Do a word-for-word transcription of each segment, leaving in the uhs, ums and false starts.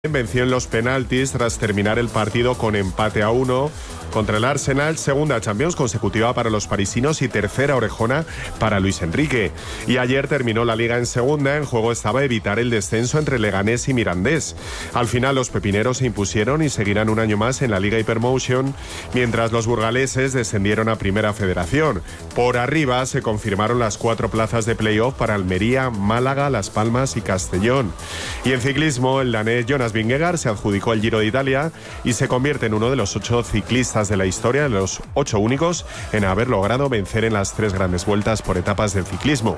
Venció en los penaltis tras terminar el partido con empate a uno contra el Arsenal, segunda Champions consecutiva para los parisinos y tercera orejona para Luis Enrique. Y ayer terminó la Liga en segunda, en juego estaba evitar el descenso entre Leganés y Mirandés. Al final los pepineros se impusieron y seguirán un año más en la Liga Hypermotion, mientras los burgaleses descendieron a Primera Federación. Por arriba se confirmaron las cuatro plazas de playoff para Almería, Málaga, Las Palmas y Castellón. Y en ciclismo, el danés Jonas Vingegaard se adjudicó el Giro de Italia y se convierte en uno de los ocho ciclistas de la historia, de los ocho únicos en haber logrado vencer en las tres grandes vueltas por etapas del ciclismo.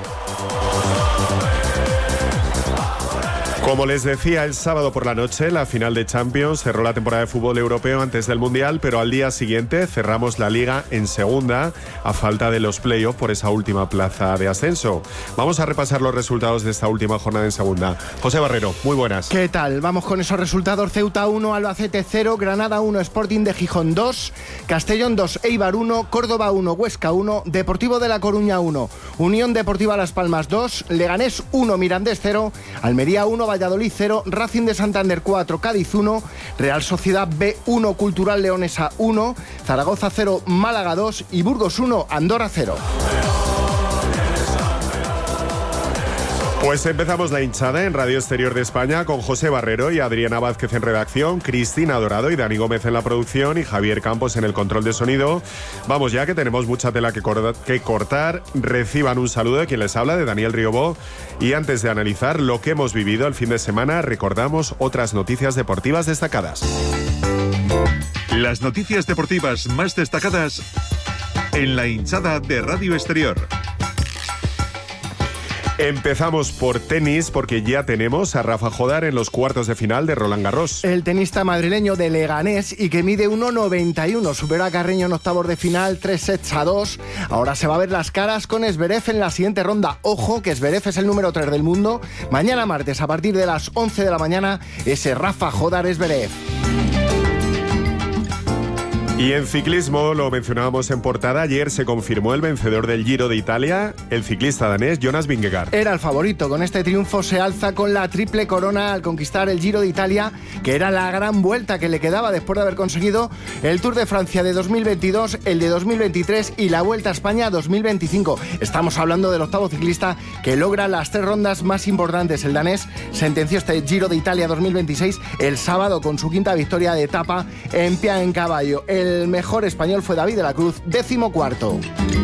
Como les decía, el sábado por la noche, la final de Champions cerró la temporada de fútbol europeo antes del Mundial, pero al día siguiente cerramos la Liga en segunda, a falta de los playoffs por esa última plaza de ascenso. Vamos a repasar los resultados de esta última jornada en segunda. José Barrero, muy buenas. ¿Qué tal? Vamos con esos resultados. Ceuta uno, Albacete cero, Granada uno, Sporting de Gijón dos, Castellón dos, Eibar uno, Córdoba uno, Huesca uno, Deportivo de La Coruña uno, Unión Deportiva Las Palmas dos, Leganés uno, Mirandés cero, Almería uno, Valladolid cero, Racing de Santander cuatro, Cádiz uno, Real Sociedad B uno, Cultural Leonesa uno, Zaragoza cero, Málaga dos y Burgos uno, Andorra cero. Pues empezamos la hinchada en Radio Exterior de España con José Barrero y Adriana Vázquez en redacción, Cristina Dorado y Dani Gómez en la producción y Javier Campos en el control de sonido. Vamos ya, que tenemos mucha tela que, cor- que cortar. Reciban un saludo de quien les habla, de Daniel Riobó. Y antes de analizar lo que hemos vivido el fin de semana, recordamos otras noticias deportivas destacadas. Las noticias deportivas más destacadas en la hinchada de Radio Exterior. Empezamos por tenis, porque ya tenemos a Rafa Jodar en los cuartos de final de Roland Garros. El tenista madrileño de Leganés y que mide uno noventa y uno superó a Carreño en octavos de final, tres sets a dos. Ahora se va a ver las caras con Zverev en la siguiente ronda. Ojo, que Zverev es el número tres del mundo. Mañana martes, a partir de las once de la mañana, ese Rafa Jodar Zverev. Y en ciclismo, lo mencionábamos en portada, ayer se confirmó el vencedor del Giro de Italia, el ciclista danés Jonas Vingegaard. Era el favorito, con este triunfo se alza con la triple corona al conquistar el Giro de Italia, que era la gran vuelta que le quedaba después de haber conseguido el Tour de Francia de dos mil veintidós, el de dos mil veintitrés y la Vuelta a España dos mil veinticinco. Estamos hablando del octavo ciclista que logra las tres rondas más importantes. El danés sentenció este Giro de Italia dos mil veintiséis el sábado con su quinta victoria de etapa en pie en caballo. El El mejor español fue David de la Cruz, décimo cuarto.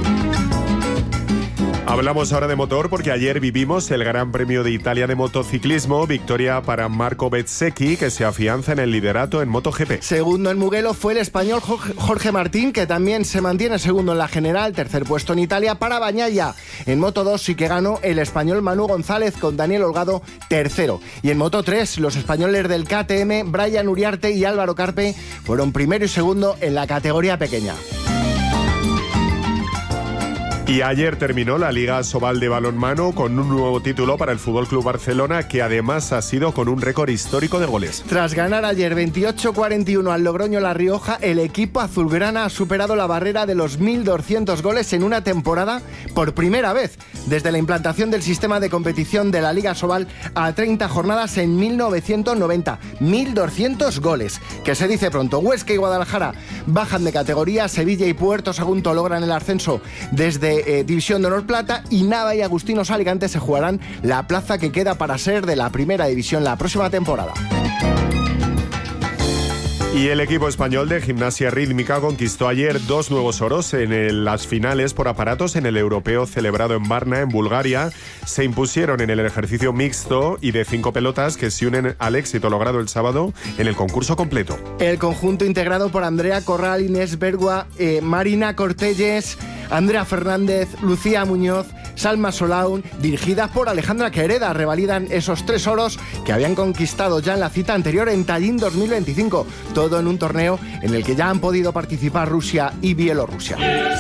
Hablamos ahora de motor porque ayer vivimos el Gran Premio de Italia de motociclismo, victoria para Marco Bezzecchi, que se afianza en el liderato en MotoGP. Segundo en Mugello fue el español Jorge Martín, que también se mantiene segundo en la general, tercer puesto en Italia para Bagnaia. En Moto dos sí que ganó el español Manu González con Daniel Holgado tercero. Y en Moto tres los españoles del K T M, Brian Uriarte y Álvaro Carpe, fueron primero y segundo en la categoría pequeña. Y ayer terminó la Liga Sobal de balonmano con un nuevo título para el F C Barcelona, que además ha sido con un récord histórico de goles. Tras ganar ayer veintiocho cuarenta y uno al Logroño La Rioja, el equipo azulgrana ha superado la barrera de los mil doscientos goles en una temporada por primera vez desde la implantación del sistema de competición de la Liga Sobal a treinta jornadas en mil novecientos noventa. mil doscientos goles, que se dice pronto. Huesca y Guadalajara bajan de categoría, Sevilla y Puerto Sagunto logran el ascenso desde Eh, División de Honor Plata, y Nava y Agustinos Alicante se jugarán la plaza que queda para ser de la primera división la próxima temporada. Y el equipo español de gimnasia rítmica conquistó ayer dos nuevos oros en el, las finales por aparatos en el europeo celebrado en Varna, en Bulgaria. Se impusieron en el ejercicio mixto y de cinco pelotas, que se unen al éxito logrado el sábado en el concurso completo. El conjunto integrado por Andrea Corral, Inés Bergua, eh, Marina Cortelles, Andrea Fernández, Lucía Muñoz, Salma Solaun, dirigidas por Alejandra Quereda, revalidan esos tres oros que habían conquistado ya en la cita anterior en Tallinn dos mil veinticinco. Todo en un torneo en el que ya han podido participar Rusia y Bielorrusia.